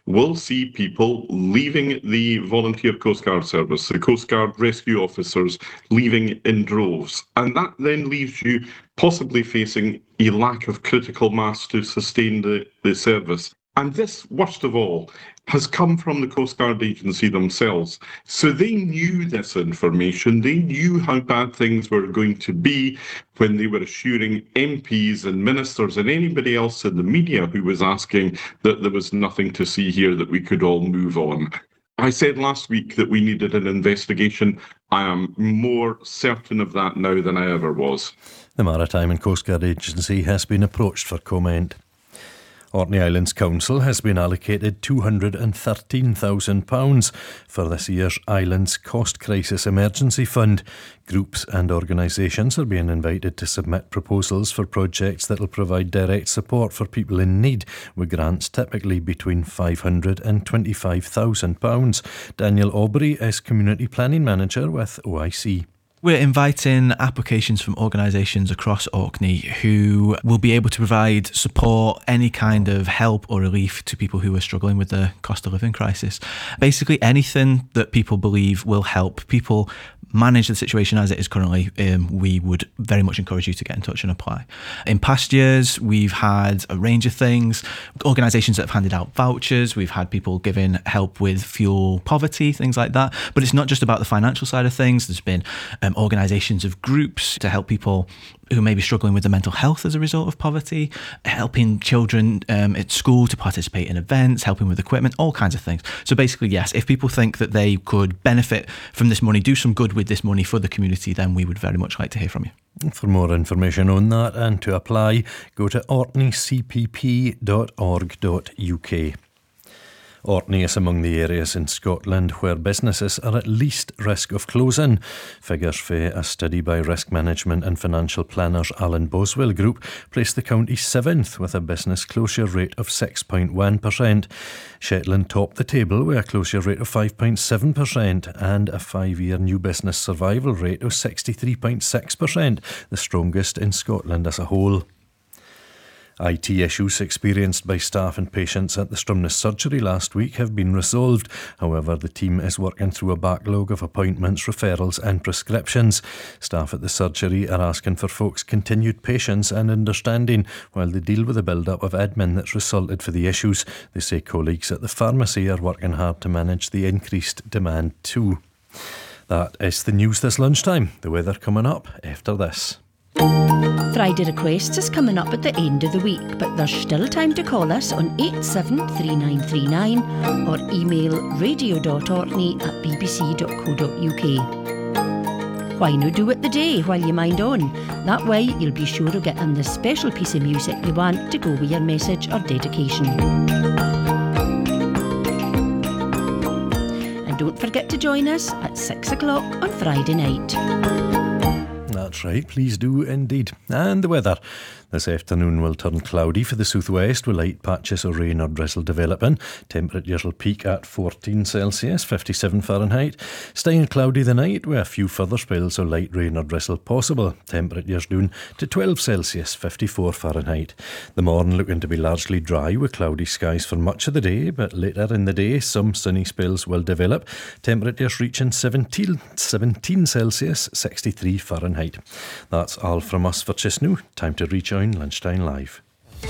will see people leaving the volunteer Coast Guard service, the Coast Guard rescue officers leaving in droves. And that then leaves you possibly facing a lack of critical mass to sustain the service. And this, worst of all, has come from the Coast Guard agency themselves. So they knew this information. They knew how bad things were going to be when they were assuring MPs and ministers and anybody else in the media who was asking that there was nothing to see here, that we could all move on. I said last week that we needed an investigation. I am more certain of that now than I ever was. The Maritime and Coast Guard Agency has been approached for comment. Orkney Islands Council has been allocated £213,000 for this year's Islands Cost Crisis Emergency Fund. Groups and organisations are being invited to submit proposals for projects that will provide direct support for people in need, with grants typically between £500 and £25,000. Daniel Aubrey is Community Planning Manager with OIC. We're inviting applications from organisations across Orkney who will be able to provide support, any kind of help or relief to people who are struggling with the cost of living crisis. Basically anything that people believe will help people manage the situation as it is currently, we would very much encourage you to get in touch and apply. In past years, we've had a range of things, organisations that have handed out vouchers, we've had people giving help with fuel poverty, things like that. But it's not just about the financial side of things. There's been organisations of groups to help people who may be struggling with the mental health as a result of poverty, helping children at school to participate in events, helping with equipment, all kinds of things. So basically, yes, if people think that they could benefit from this money, do some good with this money for the community, then we would very much like to hear from you. For more information on that and to apply, go to orkneycpp.org.uk. Orkney is among the areas in Scotland where businesses are at least risk of closing. Figures for a study by risk management and financial planners Alan Boswell Group place the county 7th with a business closure rate of 6.1%. Shetland topped the table with a closure rate of 5.7% and a 5-year new business survival rate of 63.6%, the strongest in Scotland as a whole. IT issues experienced by staff and patients at the Stromness surgery last week have been resolved. However, the team is working through a backlog of appointments, referrals and prescriptions. Staff at the surgery are asking for folks' continued patience and understanding while they deal with the build-up of admin that's resulted for the issues. They say colleagues at the pharmacy are working hard to manage the increased demand too. That is the news this lunchtime. The weather coming up after this. Friday Requests is coming up at the end of the week, but there's still time to call us on 873939 or email radio.orkney@bbc.co.uk. Why no do it the day while you mind on? That way you'll be sure to get in the special piece of music you want to go with your message or dedication. And don't forget to join us at 6 o'clock on Friday night. That's right, please do indeed. And the weather. This afternoon will turn cloudy for the southwest with light patches of rain or drizzle developing. Temperatures will peak at 14 Celsius, 57 Fahrenheit. Staying cloudy the night with a few further spells of light rain or drizzle possible. Temperatures down to 12 Celsius, 54 Fahrenheit. The morning looking to be largely dry with cloudy skies for much of the day, but later in the day some sunny spells will develop. Temperatures reaching 17 Celsius, 63 Fahrenheit. That's all from us for just now. Time to rejoin Lunchtime Live.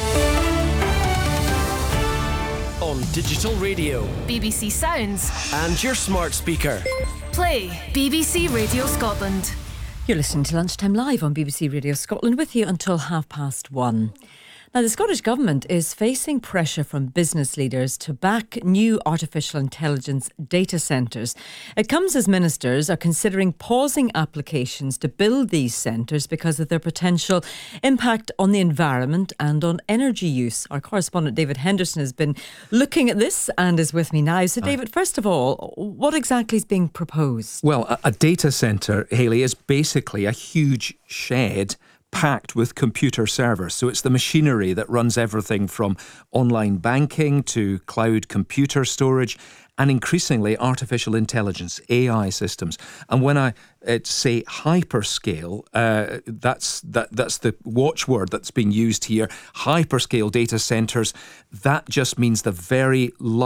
On digital radio, BBC Sounds, and your smart speaker. Play BBC Radio Scotland. You're listening to Lunchtime Live on BBC Radio Scotland with you until 1:30. Now, the Scottish Government is facing pressure from business leaders to back new artificial intelligence data centres. It comes as ministers are considering pausing applications to build these centres because of their potential impact on the environment and on energy use. Our correspondent David Henderson has been looking at this and is with me now. So, David, first of all, what exactly is being proposed? Well, a data centre, Hayley, is basically a huge shed packed with computer servers. So it's the machinery that runs everything from online banking to cloud computer storage and increasingly artificial intelligence, AI systems. And when I say hyperscale, that's the watchword that's being used here. Hyperscale data centres, that just means the very large